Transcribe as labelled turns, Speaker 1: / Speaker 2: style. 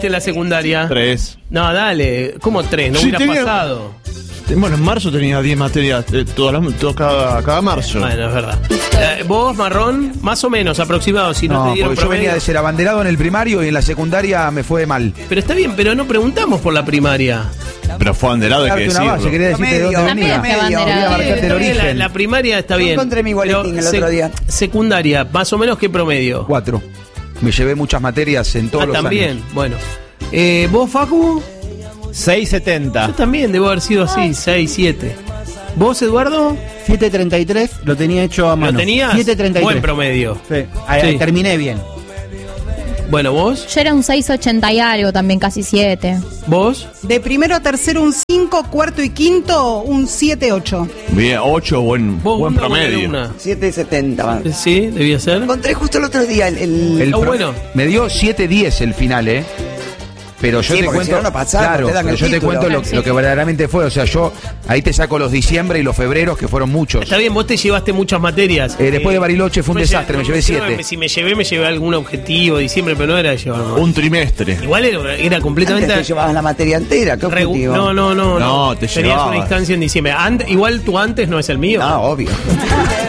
Speaker 1: tuviste en la secundaria?
Speaker 2: 3.
Speaker 1: No, dale. ¿Cómo 3? No
Speaker 2: Sí,
Speaker 1: hubieras
Speaker 2: tenía-
Speaker 1: pasado.
Speaker 2: Bueno, en marzo tenía 10 materias, cada marzo.
Speaker 1: Bueno, es verdad. ¿Vos, Marrón? Más o menos, aproximado, si no,
Speaker 3: No,
Speaker 1: te dieron
Speaker 3: porque yo venía
Speaker 1: promedio.
Speaker 3: de ser abanderado en el primario y en la secundaria me fue mal.
Speaker 1: Pero está bien, pero no preguntamos por la primaria.
Speaker 2: Pero fue abanderado, hay que
Speaker 3: Darte una base,
Speaker 2: decirlo.
Speaker 3: quería decirte de dónde
Speaker 4: Promedio,
Speaker 3: venía.
Speaker 4: también
Speaker 3: Quería
Speaker 4: abanderado.
Speaker 3: marcarte el
Speaker 1: Está bien,
Speaker 3: origen.
Speaker 1: la primaria está
Speaker 5: Yo
Speaker 1: bien.
Speaker 5: encontré mi boletín el otro día.
Speaker 1: Secundaria, más o menos, ¿qué promedio?
Speaker 3: 4. Me llevé muchas materias en todos los
Speaker 1: también,
Speaker 3: años.
Speaker 1: bueno. ¿Vos, Facu?
Speaker 6: 6.70.
Speaker 1: Yo también debo haber sido así, 6, 7. ¿Vos, Eduardo?
Speaker 6: 7.33 lo tenía hecho a mano.
Speaker 1: ¿Lo tenías?
Speaker 6: 7.33.
Speaker 1: Buen promedio.
Speaker 6: Sí.
Speaker 1: Sí.
Speaker 6: Terminé bien.
Speaker 1: Bueno, ¿vos?
Speaker 4: Yo era un 6.80 y algo, también casi 7.
Speaker 1: ¿Vos?
Speaker 7: De primero a tercero un 5, cuarto y quinto un 7-8.
Speaker 2: Bien, 8, buen
Speaker 1: ¿Vos una,
Speaker 2: promedio.
Speaker 1: una?
Speaker 5: 7.70. va.
Speaker 1: Sí, debía ser.
Speaker 5: Encontré justo el otro día
Speaker 3: El
Speaker 1: bueno.
Speaker 3: Me dio 7-10 el final, Pero yo
Speaker 5: Sí,
Speaker 3: te
Speaker 5: porque
Speaker 3: cuento,
Speaker 5: si no, no pasás,
Speaker 3: claro,
Speaker 5: no te dan
Speaker 3: pero
Speaker 5: el
Speaker 3: yo te
Speaker 5: título.
Speaker 3: cuento lo que verdaderamente fue. O sea, yo ahí te saco los diciembre y los febreros, que fueron muchos.
Speaker 1: Está bien, vos te llevaste muchas materias.
Speaker 3: Después de Bariloche fue un desastre, me llevé 7.
Speaker 1: Si me llevé algún objetivo de diciembre, pero no era de llevar más.
Speaker 2: Un trimestre.
Speaker 1: Igual era completamente.
Speaker 5: Antes te llevabas la materia entera, ¿qué objetivo?
Speaker 1: No.
Speaker 2: No, te
Speaker 1: Tenías
Speaker 2: llevabas.
Speaker 1: una instancia en diciembre. Igual tu antes no es el mío.
Speaker 5: No, obvio.